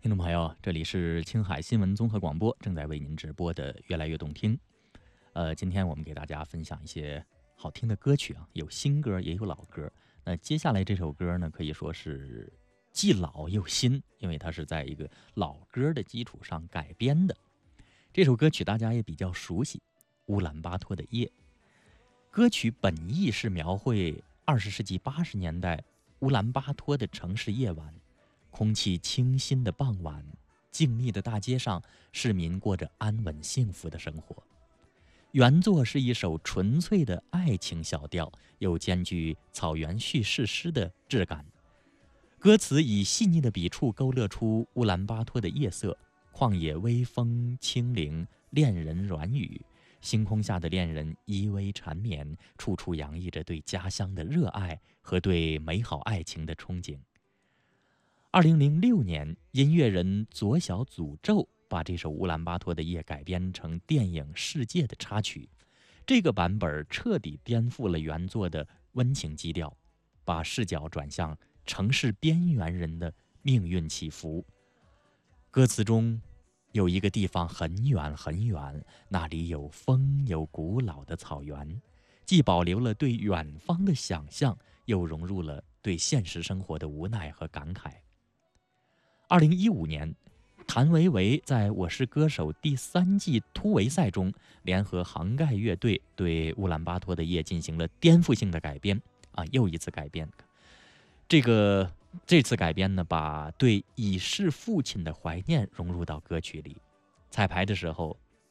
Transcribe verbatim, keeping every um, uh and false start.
听众朋友，这里是青海新闻综合广播，正在为您直播的《越来越动听》。呃，今天我们给大家分享一些好听的歌曲啊，有新歌也有老歌。那接下来这首歌呢，可以说是既老又新，因为它是在一个老歌的基础上改编的。这首歌曲大家也比较熟悉，乌兰巴托的夜。歌曲本意是描绘二十世纪八十年代乌兰巴托的城市夜晚。空气清新的傍晚，静谧的大街上，市民过着安稳幸福的生活。原作是一首纯粹的爱情小调，又兼具草原叙事诗的质感。歌词以细腻的笔触勾勒出乌兰巴托的夜色，旷野微风轻灵，恋人软语，星空下的恋人依偎缠绵，处处洋溢着对家乡的热爱和对美好爱情的憧憬。二零零六年，音乐人左小诅咒把这首乌兰巴托的夜改编成电影《世界》的插曲。这个版本彻底颠覆了原作的温情基调，把视角转向城市边缘人的命运起伏。歌词中有一个地方很远很远，那里有风有古老的草原，既保留了对远方的想象，又融入了对现实生活的无奈和感慨。二零一五年，谭维维在《我是歌手》第三季突围赛中，联合杭盖乐队对乌兰巴托的夜进行了颠覆性的改编啊，又一次改编。这个这次改编呢，把对已逝父亲的怀念融入到歌曲里。彩排的时候，